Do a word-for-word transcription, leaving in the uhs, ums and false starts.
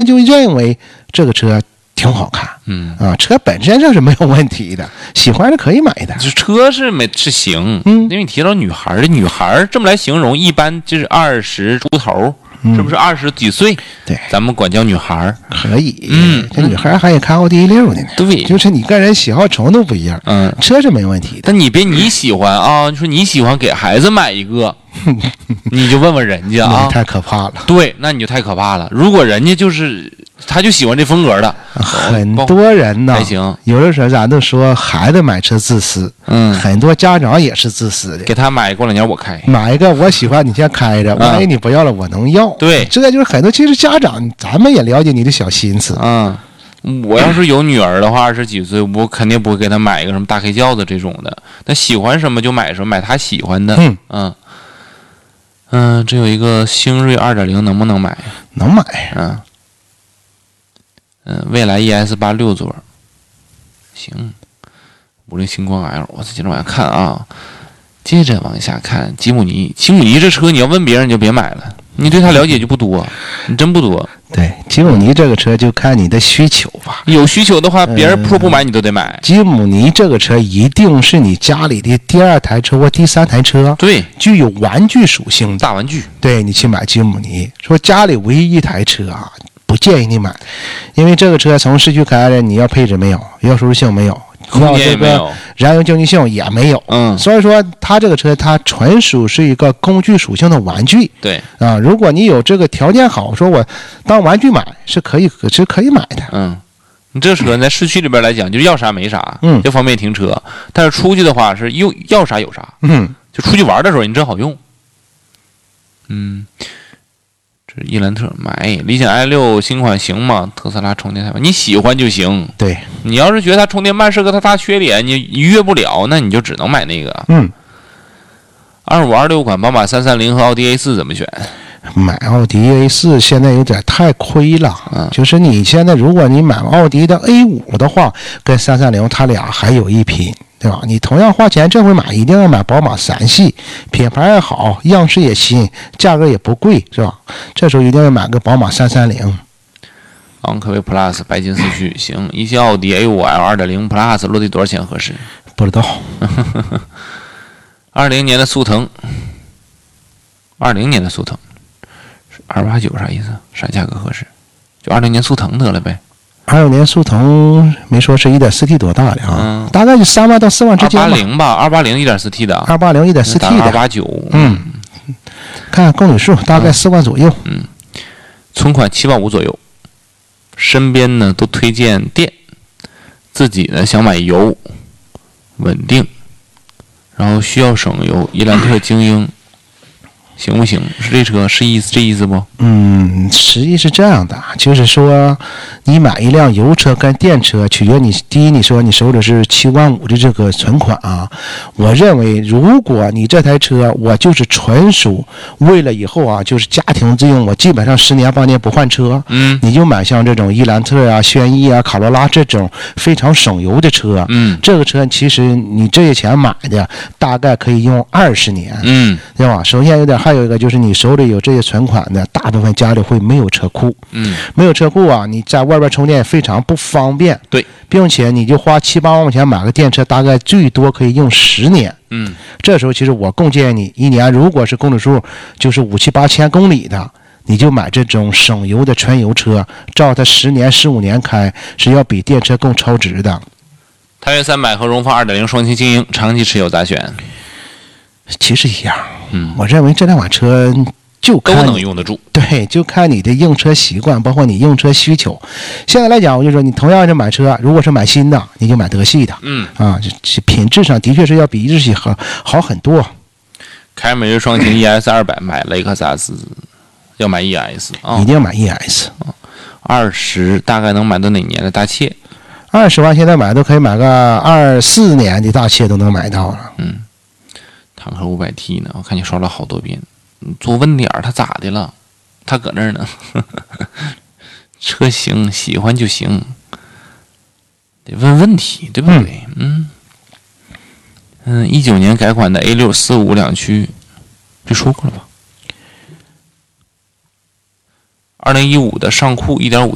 就认为这个车挺好看， 嗯啊，车本身这是没有问题的，喜欢是可以买的。 就车是没是行， 嗯， 因为你提到女孩儿，这女孩儿这么来形容，一般就是二十出头， 嗯、 是不是二十几岁？ 对， 咱们管叫女孩儿， 可以。 嗯， 这女孩还也看奥迪 A 六呢。 对， 就是你个人喜好程度不一样。 嗯， 车是没问题的。 但你别你喜欢啊，你说你喜欢给孩子买一个，你就问问人家啊， 太可怕了。 对，那你就太可怕了。如果人家就是他就喜欢这风格的， 很多人呢， 还行。 有的时候咱都说孩子买车自私， 嗯， 很多家长也是自私的。 给他买，过两年我开， 买一个我喜欢，你先开着，万一你不要了，我能要。 对， 这个就是很多。其实家长咱们也了解你的小心思。 嗯。我要是有女儿的话，二十几岁，我肯定不会给她买一个什么大黑轿子这种的。她喜欢什么就买什么，买她喜欢的。 嗯嗯嗯，这有一个星瑞 二点零 能不能买？ 能买。 嗯嗯，蔚来 E S 八六座，行。五菱星光 L， 我再接着往下看啊。接着往下看，吉姆尼，吉姆尼这车你要问别人你就别买了，你对它了解就不多，你真不多。 对，吉姆尼这个车就看你的需求吧。 有需求的话，别人说不买你都得买。 呃、吉姆尼这个车一定是你家里的第二台车或第三台车， 对， 具有玩具属性的大玩具。 对，你去买吉姆尼。说家里唯一一台车啊，不建议你买，因为这个车从市区开的，你要配置没有，要舒适性没有。 空间也没有， 燃油经济性也没有， 嗯， 所以说它这个车它纯属是一个工具属性的玩具， 对啊，如果你有这个条件好，说我当玩具买是可以是可以买的， 嗯，你这车在市区里边来讲，就是要啥没啥， 嗯， 就方便停车，但是出去的话是又要啥有啥， 嗯， 就出去玩的时候你真好用，嗯。这伊兰特买理想 i 六新款行吗？特斯拉充电太慢，你喜欢就行。 对， 你要是觉得它充电慢是个它大缺点，你逾越不了，那你就只能买那个。 嗯， 二五二六款宝马三三零和奥迪 A 四怎么选？ 买奥迪 A 四现在有点太亏了， 嗯， 就是你现在如果你买奥迪的 A 五的话，跟三三零它俩还有一拼。对吧？你同样花钱，这回买一定要买宝马三系，品牌也好，样式也新，价格也不贵，是吧？这时候一定要买个宝马三三零。 昂科威 Plus 白金四驱行，一汽奥迪 A 五 L 二点零 Plus 落地多少钱合适？ 不知道。 二零年的速腾，二零年的速腾，二八九啥意思？啥价格合适？就二零年速腾得了呗。 二六年速腾没说是 一点四 T 多大的啊， 嗯、 大概就三万到四万之间吧。 二八零吧，二八零 一点四 T 的， 二八零 一点四 T 的， 二八九， 嗯，看公里数大概四万左右， 嗯，存款七万五左右，身边呢都推荐电，自己呢想买油，稳定，然后需要省油，伊兰特精英。行不行？是这车是意思这意思不？ 嗯，实际是这样的，就是说，你买一辆油车跟电车，取决你第一，你说你手里是七万五的这个存款啊。我认为，如果你这台车我就是纯属为了以后啊，就是家庭自用，我基本上十年八年不换车， 嗯， 你就买像这种伊兰特啊、轩逸啊、卡罗拉这种非常省油的车， 嗯， 这个车其实你这些钱买的大概可以用二十年， 嗯， 对吧？首先有点。还有一个就是你手里有这些存款的，大部分家里会没有车库， 嗯， 没有车库啊，你在外边充电非常不方便， 对， 并且你就花七八万块钱买个电车，大概最多可以用十年， 嗯， 这时候其实我更建议你，一年如果是公里数就是五七八千公里的，你就买这种省油的纯油车，照它十年十五年开，是要比电车更超值的。 探岳三百和荣放 二点零 双擎精英，长期持有咋选？ 其实一样， 嗯， 我认为这两款车就看都能用得住， 对，就看你的用车习惯，包括你用车需求。现在来讲，我就说你同样是买车，如果是买新的，你就买德系的， 嗯啊，这品质上的确是要比日系好好很多。 凯美瑞双擎 E S 二百买雷克萨斯，要买 E S 啊， 一定要买 E S。 二十大概能买到哪年的大切？ 二十万现在买都可以买个二四年的大切都能买到了。 嗯。坦克 五百 T 呢？我看你刷了好多遍。做问点儿，他咋的了？他搁那儿呢。车型喜欢就行，得问问题，对不对？嗯嗯，一九年改款的 A 六四五两驱，这说过了吧？二零一五的尚酷一点五